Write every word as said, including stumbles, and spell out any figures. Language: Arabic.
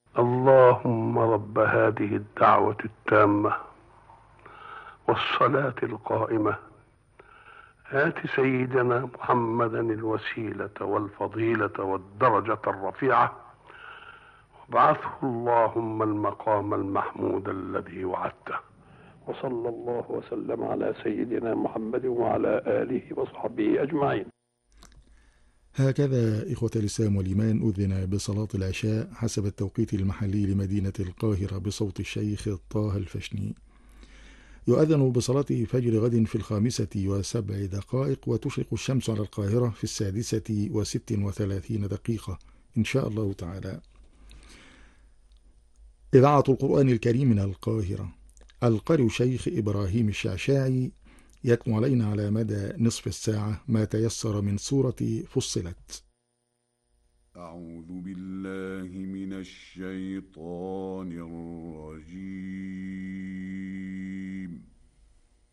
اللهم رب هذه الدعوة التامة والصلاة القائمة آت سيدنا محمدا الوسيلة والفضيلة والدرجة الرفيعة وابعثه اللهم المقام المحمود الذي وعدته. وصلى الله وسلم على سيدنا محمد وعلى آله وصحبه أجمعين. هكذا إخوة الإسلام والإيمان أذن بصلاة العشاء حسب التوقيت المحلي لمدينة القاهرة بصوت الشيخ طه الفشني. يؤذن بصلاة فجر غد في الخامسة وسبع دقائق، وتشرق الشمس على القاهرة في السادسة وست وثلاثين دقيقة إن شاء الله تعالى. إذاعة القرآن الكريم من القاهرة. القارئ شيخ إبراهيم الشعشاعي يتلو علينا على مدى نصف الساعة ما تيسر من سورة فصلت. أعوذ بالله من الشيطان الرجيم.